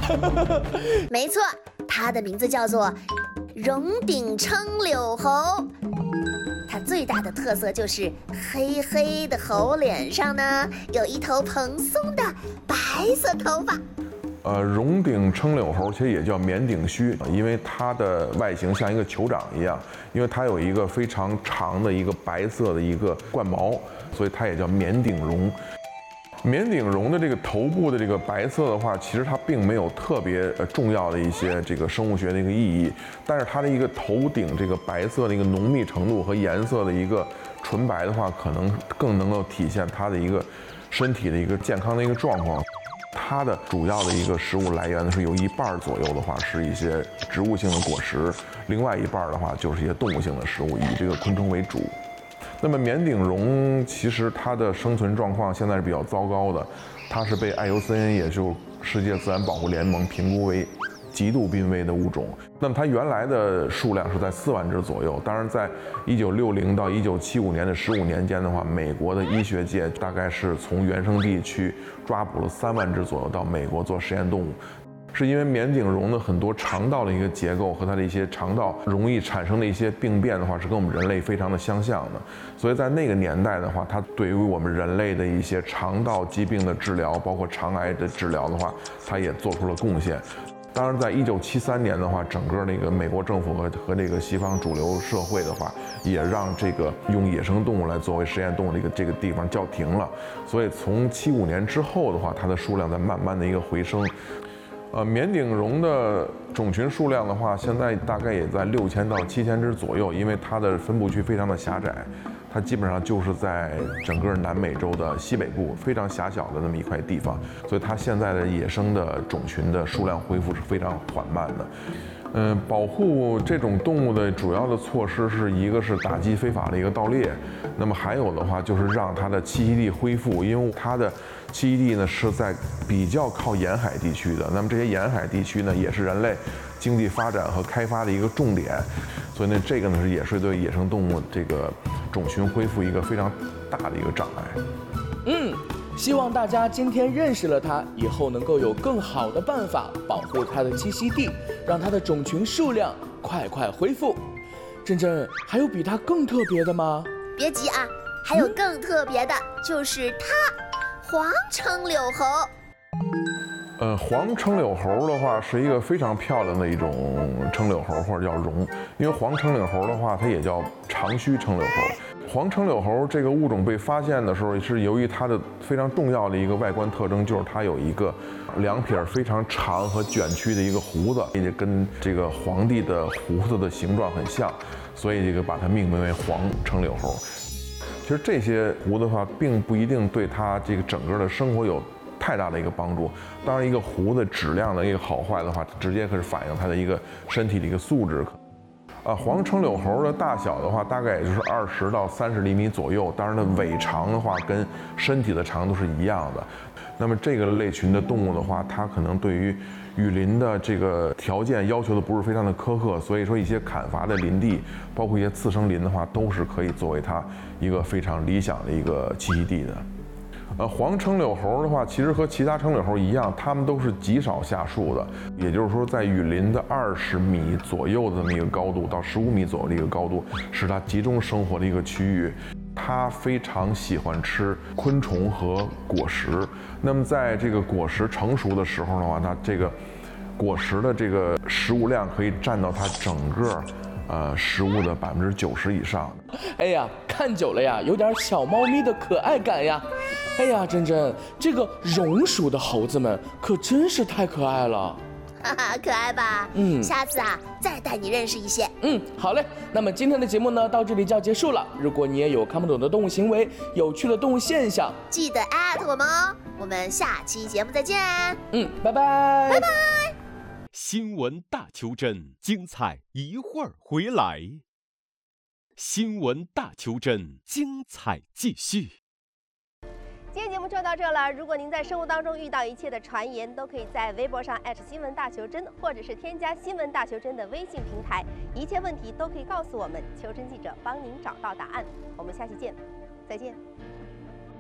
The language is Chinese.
没错，它的名字叫做绒顶撑柳猴。它最大的特色就是黑黑的猴脸上呢有一头蓬松的白色头发。 绒顶撑柳猴其实也叫绵顶须，因为它的外形像一个酋长一样，因为它有一个非常长的一个白色的一个冠毛，所以它也叫绵顶绒。绵顶绒的这个头部的这个白色的话，其实它并没有特别重要的一些这个生物学的一个意义，但是它的一个头顶这个白色的一个浓密程度和颜色的一个纯白的话，可能更能够体现它的一个身体的一个健康的一个状况。它的主要的一个食物来源呢，是有一半左右的话是一些植物性的果实，另外一半的话就是一些动物性的食物，以这个昆虫为主。那么绵顶绒其实它的生存状况现在是比较糟糕的，它是被 IUCN 也就世界自然保护联盟评估为极度濒危的物种。那么它原来的数量是在4万只左右，当然在1960到1975年的15年间的话，美国的医学界大概是从原生地去抓捕了3万只左右到美国做实验动物。是因为绵顶绒的很多肠道的一个结构和它的一些肠道容易产生的一些病变的话，是跟我们人类非常的相像的，所以在那个年代的话，它对于我们人类的一些肠道疾病的治疗，包括肠癌的治疗的话，它也做出了贡献。当然，在1973年的话，整个那个美国政府和这个西方主流社会的话，也让这个用野生动物来作为实验动物的这个地方叫停了。所以从75年之后的话，它的数量在慢慢的一个回升。绵顶绒的种群数量的话，现在大概也在6000到7000只左右，因为它的分布区非常的狭窄，它基本上就是在整个南美洲的西北部非常狭小的那么一块地方，所以它现在的野生的种群的数量恢复是非常缓慢的。保护这种动物的主要的措施是一个是打击非法的一个盗猎，那么还有的话就是让它的栖息地恢复，因为它的栖息地呢是在比较靠沿海地区的，那么这些沿海地区呢也是人类经济发展和开发的一个重点，所以呢这个呢也是对野生动物这个种群恢复一个非常大的一个障碍。 希望大家今天认识了它，以后能够有更好的办法保护它的栖息地，让它的种群数量快快恢复。珍珍，还有比它更特别的吗？ 别急啊，还有更特别的，就是它，黄撑柳猴。 黄撑柳猴的话是一个非常漂亮的一种撑柳猴，或者叫绒。因为黄撑柳猴的话，它也叫长须撑柳猴。黄撑柳猴这个物种被发现的时候，是由于它的非常重要的一个外观特征，就是它有一个2撇非常长和卷曲的一个胡子，也跟这个皇帝的胡子的形状很像，所以这个把它命名为黄撑柳猴。其实这些胡子的话，并不一定对它这个整个的生活有太大的一个帮助。当然，一个胡子质量的一个好坏的话，直接可以反映它的一个身体的一个素质。黄撑柳猴的大小的话，大概也就是20到30厘米左右。当然，它尾长的话跟身体的长度是一样的。那么这个类群的动物的话，它可能对于雨林的这个条件要求的不是非常的苛刻，所以说一些砍伐的林地，包括一些次生林的话，都是可以作为它一个非常理想的一个栖息地的。黄撑柳猴的话，其实和其他撑柳猴一样，它们都是极少下树的，也就是说，在雨林的20米左右的这么一个高度到15米左右的一个高度，是它集中生活的一个区域。它非常喜欢吃昆虫和果实。那么在这个果实成熟的时候的话，它这个果实的这个食物量可以占到它整个食物的90%以上。 哎呀，看久了呀，有点小猫咪的可爱感呀。哎呀，珍珍，这个绒属的猴子们可真是太可爱了。 哈哈，可爱吧？下次啊，再带你认识一些。 好嘞。那么今天的节目呢，到这里就要结束了。如果你也有看不懂的动物行为、有趣的动物现象， 记得@我们哦。我们下期节目再见。 拜拜。 拜拜。 新闻大求真，精彩一会儿回来。新闻大求真，精彩继续。 今天节目就到这了。如果您在生活当中遇到一切的传言，都可以在微博上新闻大求真，或者是添加新闻大求真的微信平台，一切问题都可以告诉我们，求真记者帮您找到答案。我们下期见，再见。